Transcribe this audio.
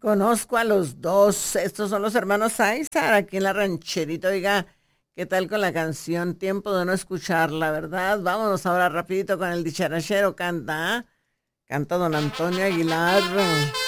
Conozco a los dos. Estos son los hermanos Sáizar aquí en la rancherita. Oiga, ¿qué tal con la canción? Tiempo de no escucharla, ¿verdad? Vámonos ahora rapidito con el dicharachero. Canta, ¿ah? Canta don Antonio Aguilar.